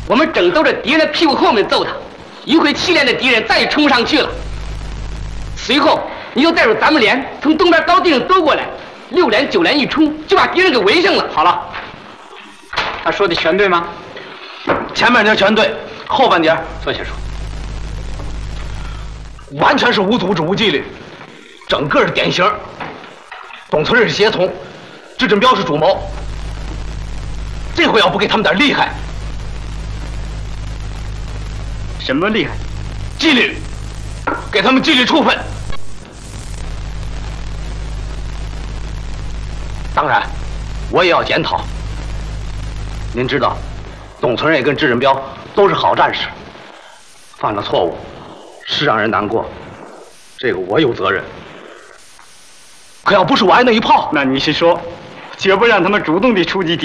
我们正兜着敌人的屁股后面揍他，一会气练的敌人再也冲不上去了。随后你就带着咱们连从东边高地上兜过来，6连9连一冲，就把敌人给围上了。 好了，他说的全对吗？ 前半截全对，后半截坐下说。 完全是无组织无纪律，整个是典型。董存瑞是胁从，智振彪是主谋。这回要不给他们点厉害， 什么厉害？ 纪律，给他们纪律处分。当然，我也要检讨。您知道，董存瑞跟智振彪都是好战士，犯了错误是让人难过，这个我有责任。可要不是我挨那一炮， 那你是说，绝不让他们主动地出击敌